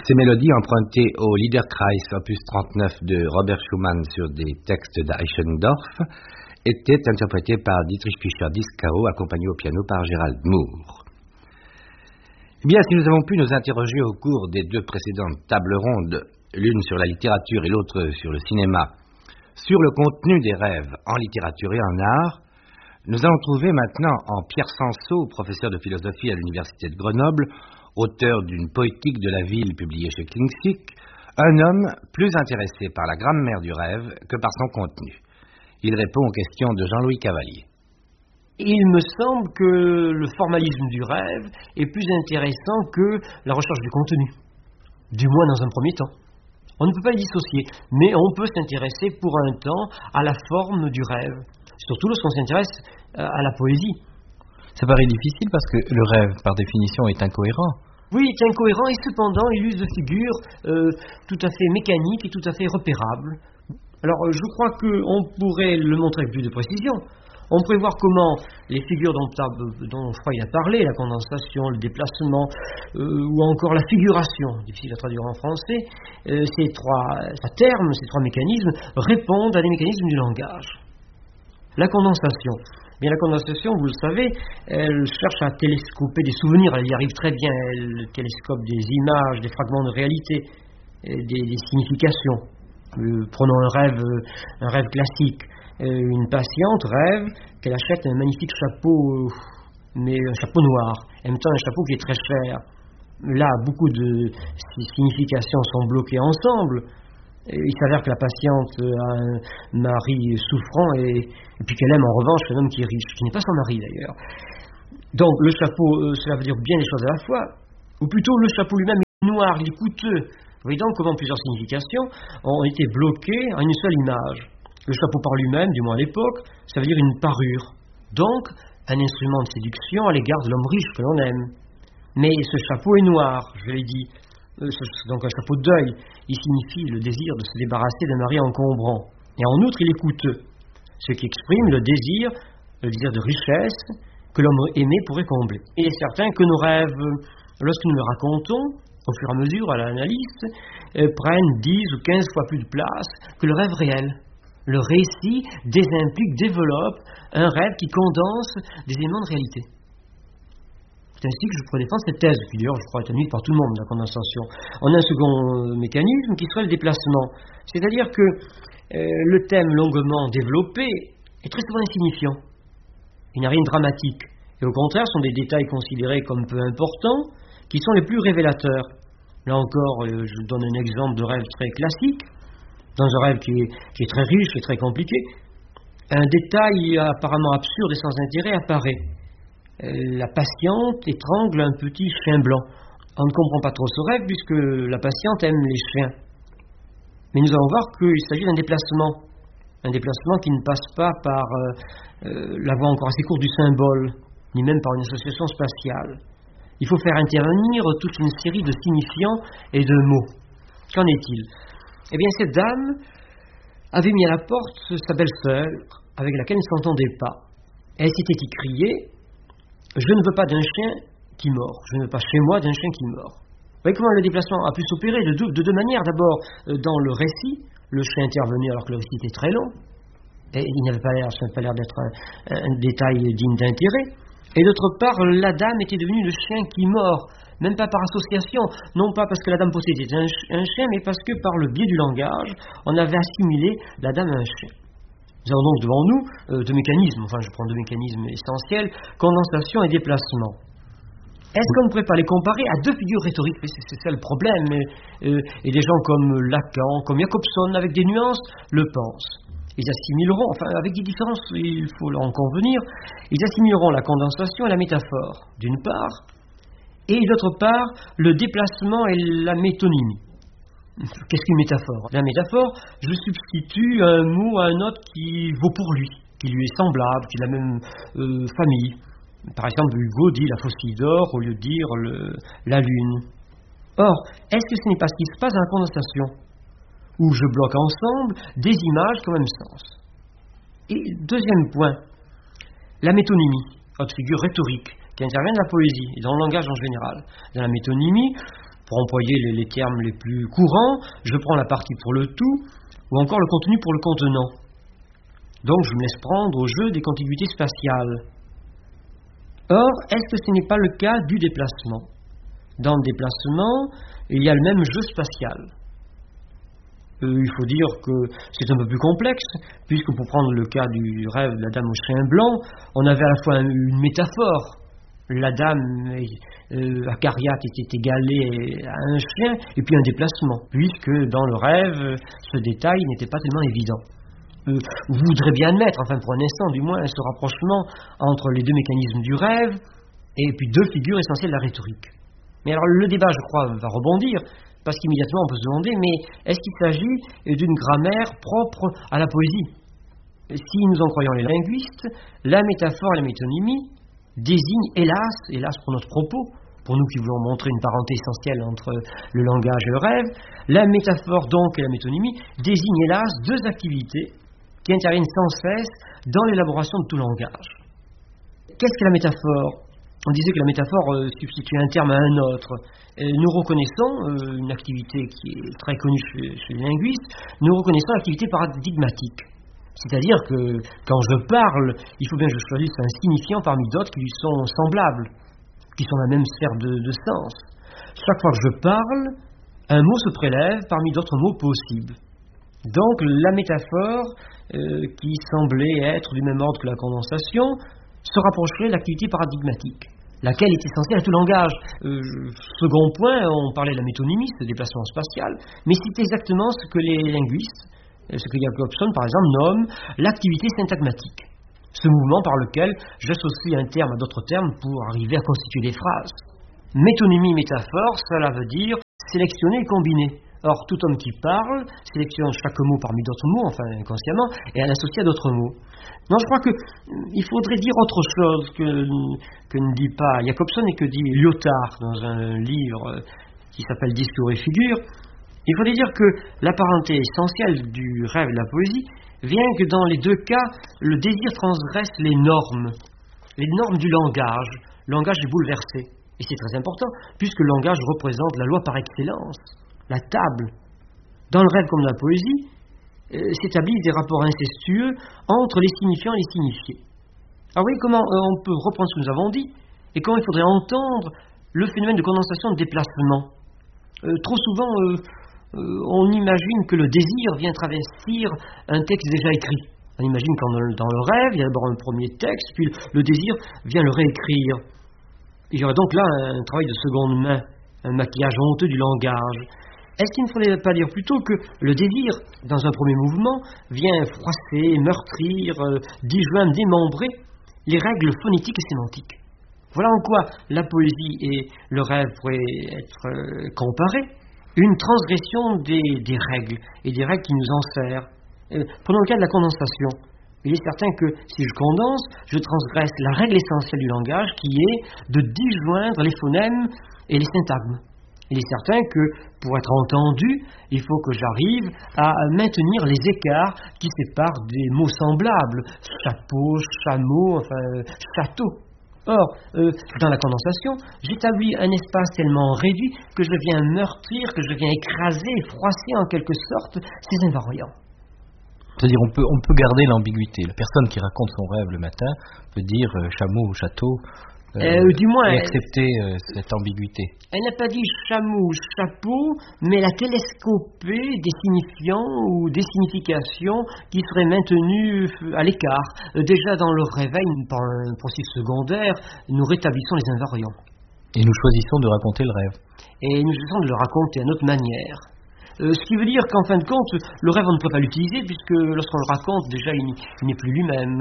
Ces mélodies empruntées au Liederkreis opus 39 de Robert Schumann sur des textes d'Eichendorff étaient interprétées par Dietrich Fischer-Dieskau, accompagné au piano par Gerald Moore. Eh bien, si nous avons pu nous interroger au cours des deux précédentes tables rondes, l'une sur la littérature et l'autre sur le cinéma, sur le contenu des rêves en littérature et en art, nous allons trouver maintenant en Pierre Sansot, professeur de philosophie à l'Université de Grenoble, auteur d'une poétique de la ville publiée chez Klingsik, un homme plus intéressé par la grammaire du rêve que par son contenu. Il répond aux questions de Jean-Louis Cavalier. Il me semble que le formalisme du rêve est plus intéressant que la recherche du contenu, du moins dans un premier temps. On ne peut pas les dissocier, mais on peut s'intéresser pour un temps à la forme du rêve, surtout lorsqu'on s'intéresse à la poésie. Ça paraît difficile parce que le rêve, par définition, est incohérent. Oui, il est incohérent et cependant il use de figures tout à fait mécaniques et tout à fait repérables. Alors je crois qu'on pourrait le montrer avec plus de précision. On pourrait voir comment les figures dont je crois il a parlé, la condensation, le déplacement, ou encore la figuration, difficile à traduire en français, ces trois termes, ces trois mécanismes répondent à des mécanismes du langage. La condensation. Bien, la condensation, vous le savez, elle cherche à télescoper des souvenirs, elle y arrive très bien, elle télescope des images, des fragments de réalité, des significations. Prenons un rêve classique. Une patiente rêve qu'elle achète un magnifique chapeau, mais un chapeau noir, en même temps un chapeau qui est très cher. Là, beaucoup de significations sont bloquées ensemble. Il s'avère que la patiente a un mari souffrant et puis qu'elle aime en revanche un homme qui est riche, qui n'est pas son mari d'ailleurs. Donc le chapeau, cela veut dire bien les choses à la fois, ou plutôt le chapeau lui-même est noir, il est coûteux. Vous voyez donc comment plusieurs significations ont été bloquées en une seule image. Le chapeau par lui-même, du moins à l'époque, ça veut dire une parure. Donc un instrument de séduction à l'égard de l'homme riche que l'on aime. Mais ce chapeau est noir, je l'ai dit. Donc un chapeau de deuil, il signifie le désir de se débarrasser d'un mari encombrant. Et en outre, il est coûteux, ce qui exprime le désir de richesse que l'homme aimé pourrait combler. Il est certain que nos rêves, lorsque nous les racontons, au fur et à mesure, à l'analyse, prennent 10 ou 15 fois plus de place que le rêve réel. Le récit désimplique, développe un rêve qui condense des éléments de réalité. C'est ainsi que je pourrais défendre cette thèse, qui d'ailleurs, je crois, est admise par tout le monde, la condensation. On a un second mécanisme qui serait le déplacement. C'est-à-dire que le thème longuement développé est très souvent insignifiant. Il n'y a rien de dramatique. Et au contraire, ce sont des détails considérés comme peu importants qui sont les plus révélateurs. Là encore, je donne un exemple de rêve très classique. Dans un rêve qui est très riche et très compliqué, un détail apparemment absurde et sans intérêt apparaît. La patiente étrangle un petit chien blanc. On ne comprend pas trop ce rêve puisque la patiente aime les chiens. Mais nous allons voir qu'il s'agit d'un déplacement. Un déplacement qui ne passe pas par la voie encore assez courte du symbole, ni même par une association spatiale. Il faut faire intervenir toute une série de signifiants et de mots. Qu'en est-il ? Eh bien, cette dame avait mis à la porte sa belle-sœur, avec laquelle elle ne s'entendait pas. Elle s'était écriée: je ne veux pas d'un chien qui mord. Je ne veux pas chez moi d'un chien qui mord. Vous voyez comment le déplacement a pu s'opérer de deux manières. D'abord, dans le récit, le chien intervenait alors que le récit était très long. Et il n'avait pas l'air, ça n'avait pas l'air d'être un détail digne d'intérêt. Et d'autre part, la dame était devenue le chien qui mord. Même pas par association, non pas parce que la dame possédait un chien, mais parce que par le biais du langage, on avait assimilé la dame à un chien. Nous avons donc devant nous deux mécanismes, enfin je prends deux mécanismes essentiels, condensation et déplacement. Est-ce qu'on ne pourrait pas les comparer à deux figures rhétoriques ? C'est ça le problème, et des gens comme Lacan, comme Jacobson, avec des nuances, le pensent. Ils assimileront, enfin avec des différences, il faut en convenir, ils assimileront la condensation et la métaphore, d'une part, et d'autre part, le déplacement et la métonymie. Qu'est-ce qu'une métaphore ? La métaphore, je substitue un mot à un autre qui vaut pour lui, qui lui est semblable, qui est de la même famille. Par exemple, Hugo dit la faucille d'or au lieu de dire la lune. Or, est-ce que ce n'est pas ce qui se passe dans la condensation, où je bloque ensemble des images qui ont le même sens ? Et deuxième point, la métonymie, autre figure rhétorique, qui intervient dans la poésie et dans le langage en général. Dans la métonymie, pour employer les termes les plus courants, je prends la partie pour le tout, ou encore le contenu pour le contenant. Donc je me laisse prendre au jeu des contiguïtés spatiales. Or, est-ce que ce n'est pas le cas du déplacement? Dans le déplacement, il y a le même jeu spatial. Il faut dire que c'est un peu plus complexe, puisque pour prendre le cas du rêve de la dame au chien blanc, on avait à la fois une métaphore. La dame acariate était égalée à un chien, et puis un déplacement, puisque dans le rêve, ce détail n'était pas tellement évident. Vous voudrez bien admettre, enfin pour un instant du moins, ce rapprochement entre les deux mécanismes du rêve, et puis deux figures essentielles de la rhétorique. Mais alors le débat, je crois, va rebondir, parce qu'immédiatement on peut se demander, mais est-ce qu'il s'agit d'une grammaire propre à la poésie? Si nous en croyons les linguistes, la métaphore et la métonymie désignent, hélas pour notre propos, pour nous qui voulons montrer une parenté essentielle entre le langage et le rêve, la métaphore donc et la métonymie désignent hélas deux activités qui interviennent sans cesse dans l'élaboration de tout langage. Qu'est-ce que la métaphore? On disait que la métaphore substitue un terme à un autre. Nous reconnaissons une activité qui est très connue chez les linguistes, nous reconnaissons l'activité paradigmatique. C'est-à-dire que quand je parle, il faut bien que je choisisse un signifiant parmi d'autres qui lui sont semblables, qui sont la même sphère de sens. Chaque fois que je parle, un mot se prélève parmi d'autres mots possibles. Donc la métaphore, qui semblait être du même ordre que la condensation, se rapprocherait de l'activité paradigmatique, laquelle est essentielle à tout langage. Second point, on parlait de la métonymie, ce déplacement spatial, mais c'est exactement ce que les linguistes, ce que Jacobson par exemple nomme l'activité syntagmatique, ce mouvement par lequel j'associe un terme à d'autres termes pour arriver à constituer des phrases. Métonymie, métaphore, cela veut dire sélectionner et combiner. Or, tout homme qui parle sélectionne chaque mot parmi d'autres mots, enfin inconsciemment, et à l'associer à d'autres mots. Non, je crois qu'il faudrait dire autre chose que ne dit pas Jacobson et que dit Lyotard dans un livre qui s'appelle Discours et figures. Il faudrait dire que la parenté essentielle du rêve et de la poésie vient que dans les deux cas, le désir transgresse les normes du langage. Le langage est bouleversé. Et c'est très important, puisque le langage représente la loi par excellence, la table. Dans le rêve comme dans la poésie, s'établissent des rapports incestueux entre les signifiants et les signifiés. Alors oui, comment on peut reprendre ce que nous avons dit, et comment il faudrait entendre le phénomène de condensation de déplacement. Trop souvent, on imagine que le désir vient travestir un texte déjà écrit. On imagine qu'en dans le rêve, il y a d'abord un premier texte, puis le désir vient le réécrire. Il y aurait donc là un travail de seconde main, un maquillage honteux du langage. Est-ce qu'il ne faudrait pas dire plutôt que le désir, dans un premier mouvement, vient froisser, meurtrir, disjoindre, démembrer les règles phonétiques et sémantiques? Voilà en quoi la poésie et le rêve pourraient être comparés. Une transgression des règles, et des règles qui nous enserrent. Prenons le cas de la condensation. Il est certain que si je condense, je transgresse la règle essentielle du langage qui est de disjoindre les phonèmes et les syntagmes. Il est certain que pour être entendu, il faut que j'arrive à maintenir les écarts qui séparent des mots semblables. Chapeau, chameau, enfin château. Or, dans la condensation, j'établis un espace tellement réduit que je viens meurtrir, que je viens écraser, froisser en quelque sorte ces invariants. C'est-à-dire on peut garder l'ambiguïté. La personne qui raconte son rêve le matin peut dire chameau ou château du moins, et accepter cette ambiguïté. Elle n'a pas dit chameau ou chapeau, mais elle a télescopé des signifiants ou des significations qui seraient maintenues à l'écart. Déjà dans le réveil, par un processus secondaire, nous rétablissons les invariants. Et nous choisissons de raconter le rêve. Et nous choisissons de le raconter à notre manière. Ce qui veut dire qu'en fin de compte, le rêve, on ne peut pas l'utiliser, puisque lorsqu'on le raconte, déjà, il n'est plus lui-même.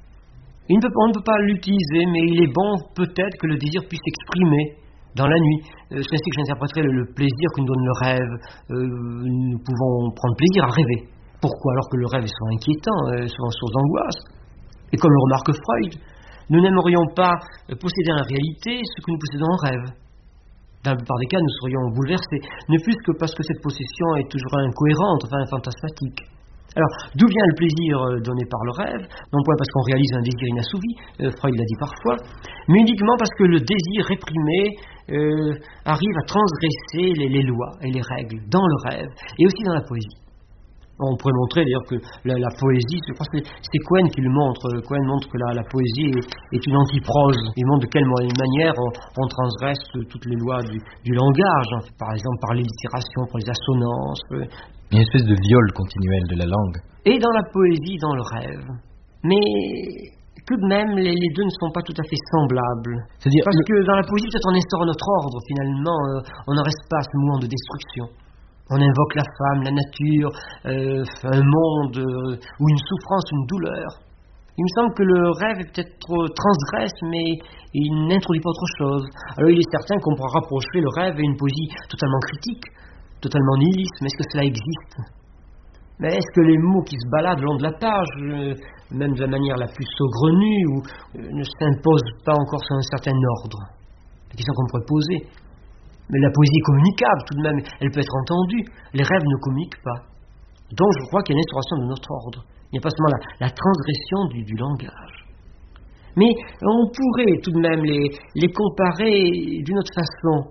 On ne peut pas l'utiliser, mais il est bon peut-être que le désir puisse s'exprimer dans la nuit. C'est ainsi que j'interpréterai le plaisir que nous donne le rêve. Nous pouvons prendre plaisir à rêver. Pourquoi? Alors que le rêve est souvent inquiétant, souvent source d'angoisse. Et comme le remarque Freud, nous n'aimerions pas posséder en réalité ce que nous possédons en rêve. Dans la plupart des cas, nous serions bouleversés, ne plus que parce que cette possession est toujours incohérente, enfin fantasmatique. Alors, d'où vient le plaisir donné par le rêve? Non point parce qu'on réalise un désir inassouvi, Freud l'a dit parfois, mais uniquement parce que le désir réprimé arrive à transgresser les lois et les règles dans le rêve et aussi dans la poésie. On pourrait montrer d'ailleurs que la poésie, je pense que c'est Cohen qui le montre. Cohen montre que la poésie est une antiprose. Il montre de quelle manière on transgresse toutes les lois du langage. Par exemple, par l'allitération, par les assonances. Une espèce de viol continuel de la langue. Et dans la poésie, dans le rêve. Mais tout de même, les deux ne sont pas tout à fait semblables. C'est-à-dire parce que dans la poésie, peut-être on instaure notre ordre, finalement. On n'en reste pas à ce mouvement de destruction. On invoque la femme, la nature, un monde ou une souffrance, une douleur. Il me semble que le rêve est peut-être trop transgresse, mais il n'introduit pas autre chose. Alors il est certain qu'on pourra rapprocher le rêve et une poésie totalement critique, totalement nihiliste. Mais est-ce que cela existe? Mais est-ce que les mots qui se baladent le long de la page, même de la manière la plus saugrenue, ne s'imposent pas encore sur un certain ordre? La question qu'on pourrait poser. Mais la poésie est communicable tout de même, elle peut être entendue. Les rêves ne communiquent pas. Donc je crois qu'il y a une instauration de notre ordre. Il n'y a pas seulement la transgression du langage. Mais on pourrait tout de même les comparer d'une autre façon.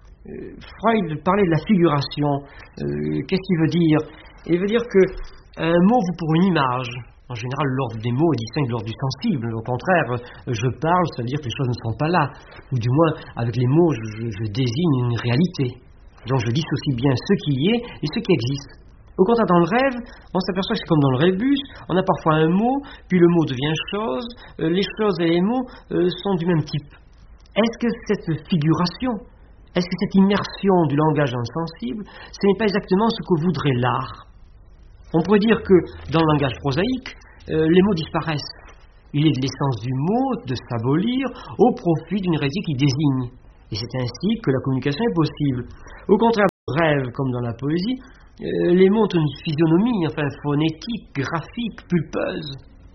Freud parlait de la figuration. Qu'est-ce qu'il veut dire? Il veut dire qu'un mot vaut pour une image. En général, l'ordre des mots est distinct de l'ordre du sensible. Au contraire, je parle, ça veut dire que les choses ne sont pas là. Ou du moins, avec les mots, je désigne une réalité. Donc je dissocie bien ce qui est et ce qui existe. Au contraire, dans le rêve, on s'aperçoit que c'est comme dans le rébus, on a parfois un mot, puis le mot devient chose, les choses et les mots sont du même type. Est-ce que cette figuration, est-ce que cette immersion du langage dans le sensible, ce n'est pas exactement ce que voudrait l'art? On pourrait dire que dans le langage prosaïque, les mots disparaissent. Il est de l'essence du mot de s'abolir au profit d'une réalité qui désigne. Et c'est ainsi que la communication est possible. Au contraire, dans le rêve comme dans la poésie, les mots ont une physionomie, phonétique, graphique, pulpeuse.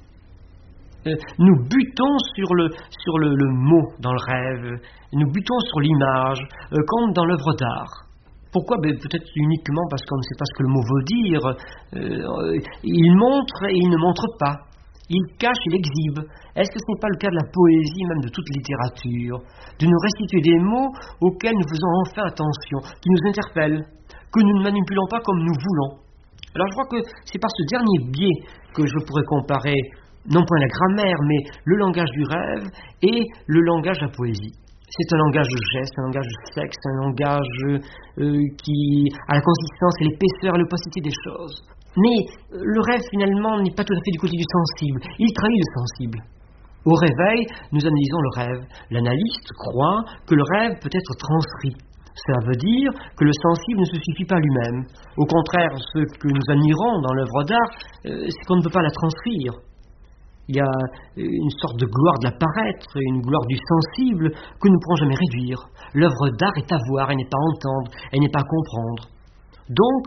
Nous butons sur le mot dans le rêve, nous butons sur l'image, comme dans l'œuvre d'art. Pourquoi? Peut-être uniquement parce qu'on ne sait pas ce que le mot veut dire. Il montre et il ne montre pas. Il cache, il exhibe. Est-ce que ce n'est pas le cas de la poésie, même de toute littérature, de nous restituer des mots auxquels nous faisons enfin attention, qui nous interpellent, que nous ne manipulons pas comme nous voulons? Alors je crois que c'est par ce dernier biais que je pourrais comparer, non point la grammaire, mais le langage du rêve et le langage de la poésie. C'est un langage de geste, un langage de sexe, un langage qui a la consistance et l'épaisseur et l'opacité des choses. Mais le rêve, finalement, n'est pas tout à fait du côté du sensible. Il trahit le sensible. Au réveil, nous analysons le rêve. L'analyste croit que le rêve peut être transcrit. Cela veut dire que le sensible ne se suffit pas lui-même. Au contraire, ce que nous admirons dans l'œuvre d'art, c'est qu'on ne peut pas la transcrire. Il y a une sorte de gloire de l'apparaître, une gloire du sensible que nous ne pourrons jamais réduire. L'œuvre d'art est à voir, elle n'est pas à entendre, elle n'est pas à comprendre. Donc,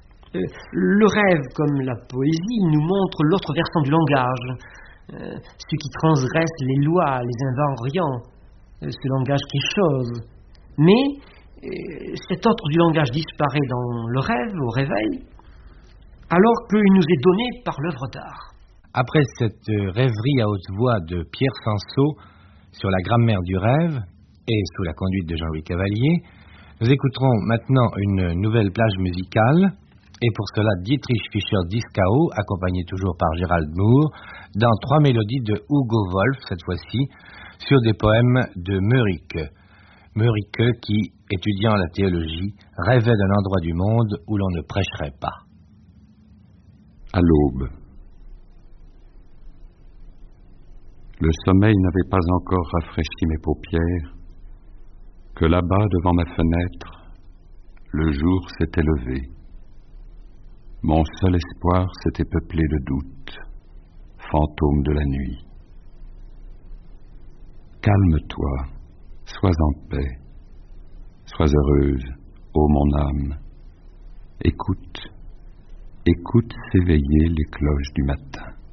le rêve, comme la poésie, nous montre l'autre versant du langage, ce qui transgresse les lois, les invariants, ce langage qui est chose. Mais cet autre du langage disparaît dans le rêve, au réveil, alors qu'il nous est donné par l'œuvre d'art. Après cette rêverie à haute voix de Pierre Sansot sur la grammaire du rêve et sous la conduite de Jean-Louis Cavalier, nous écouterons maintenant une nouvelle plage musicale et pour cela Dietrich Fischer-Dieskau, accompagné toujours par Gérald Moore, dans 3 mélodies de Hugo Wolf, cette fois-ci, sur des poèmes de Mörike. Mörike qui, étudiant la théologie, rêvait d'un endroit du monde où l'on ne prêcherait pas. À l'aube. Le sommeil n'avait pas encore rafraîchi mes paupières, que là-bas, devant ma fenêtre, le jour s'était levé. Mon seul espoir s'était peuplé de doutes, fantôme de la nuit. Calme-toi, sois en paix, sois heureuse, ô mon âme. Écoute, écoute s'éveiller les cloches du matin.